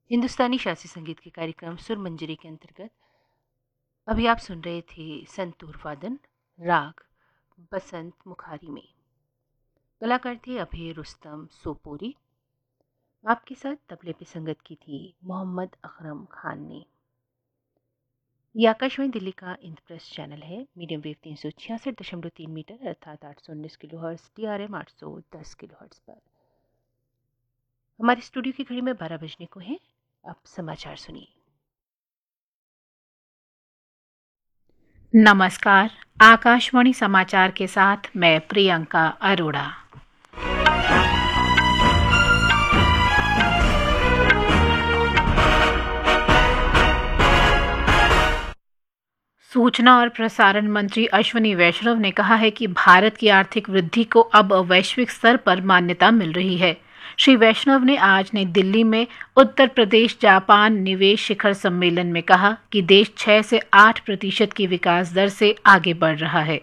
हिंदुस्तानी शास्त्रीय संगीत के कार्यक्रम सुर मंजरी के अंतर्गत अभी आप सुन रहे थे संतूर वादन राग बसंत मुखारी में। कलाकार थे अभय रुस्तम सोपोरी। आपके साथ तबले पे संगत की थी मोहम्मद अकरम खान ने। ये आकाशवाणी दिल्ली का इंद्रप्रस्थ चैनल है। मीडियम वेव 366.3 मीटर अर्थात 819 किलोहर्ट्ज़, TRM 810 किलोहर्ट्ज़ पर। हमारे स्टूडियो की घड़ी में 12 बजने को है। अब समाचार सुनिए। नमस्कार, आकाशवाणी समाचार के साथ मैं प्रियंका अरोड़ा। सूचना और प्रसारण मंत्री अश्विनी वैष्णव ने कहा है कि भारत की आर्थिक वृद्धि को अब वैश्विक स्तर पर मान्यता मिल रही है। श्री वैष्णव ने आज नई दिल्ली में उत्तर प्रदेश जापान निवेश शिखर सम्मेलन में कहा कि देश 6 से 8% की विकास दर से आगे बढ़ रहा है।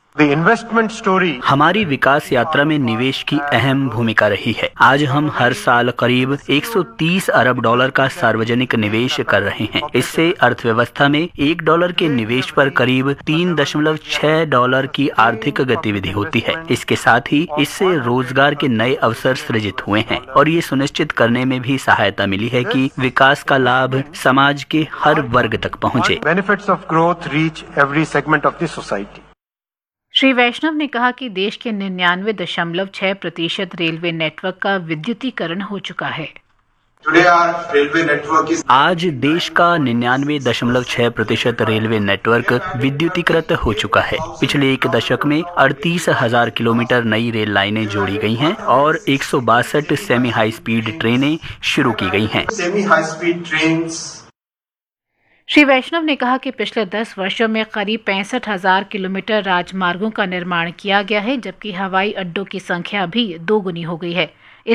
हमारी विकास यात्रा में निवेश की अहम भूमिका रही है। आज हम हर साल करीब 130 अरब डॉलर का सार्वजनिक निवेश कर रहे हैं। इससे अर्थव्यवस्था में $1 के निवेश पर करीब $3.6 की आर्थिक गतिविधि होती है। इसके साथ ही इससे रोजगार के नए अवसर सृजित हुए हैं और ये सुनिश्चित करने में भी सहायता मिली है कि विकास का लाभ समाज के हर वर्ग तक पहुँचे। श्री वैष्णव ने कहा कि देश के 99.6% रेलवे नेटवर्क का विद्युतीकरण हो चुका है। आज देश का 99.6% रेलवे नेटवर्क विद्युतीकृत हो चुका है। पिछले एक दशक में 38,000 किलोमीटर नई रेल लाइनें जोड़ी गई हैं और 162 सेमी हाई स्पीड ट्रेनें शुरू की गई हैं। श्री वैष्णव ने कहा कि पिछले 10 वर्षों में करीब 65,000 किलोमीटर राजमार्गों का निर्माण किया गया है, जबकि हवाई अड्डों की संख्या भी दोगुनी हो गई है।